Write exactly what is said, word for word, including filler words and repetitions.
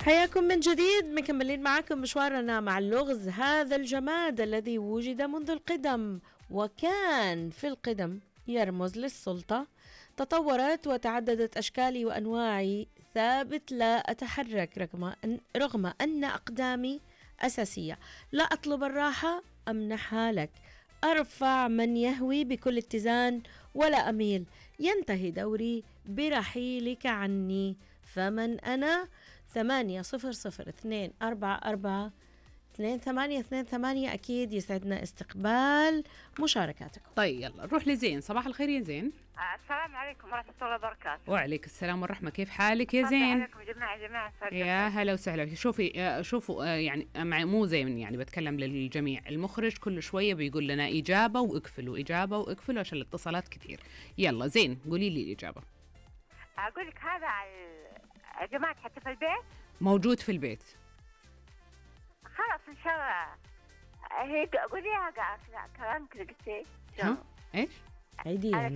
حياكم من جديد، مكملين معكم مشوارنا مع اللغز، هذا الجماد الذي وجد منذ القدم وكان في القدم يرمز للسلطة، تطورت وتعددت أشكالي وأنواعي، ثابت لا أتحرك رغم أن, رغم أن أقدامي أساسية، لا أطلب الراحة أمنحها لك، أرفع من يهوي بكل اتزان ولا أميل، ينتهي دوري برحيلك عني، فمن أنا؟ ثمانية صفر صفر اثنين أربعة أربعة اثنين ثمانية اثنين ثمانية. أكيد يسعدنا استقبال مشاركاتكم. طيب يلا نروح لزين. صباح الخير يا زين. السلام عليكم ورحمة الله وبركاته. وعليك السلام والرحمة، كيف حالك يا زين؟ عليكم جماعة جماعة. يا هلا وسهلا. شوفي شوفوا يعني مو زين، يعني بتكلم للجميع، المخرج كل شوية بيقول لنا إجابة واقفلوا إجابة واقفلوا عشان الاتصالات كتير. يلا زين قولي لي الإجابة. أقول لك هذا يا جماعة حتى في البيت موجود في البيت. خلاص إن شاء الله. هي قوليها كلام كذا قلتي. ها؟ إيش؟ عيدي يعني.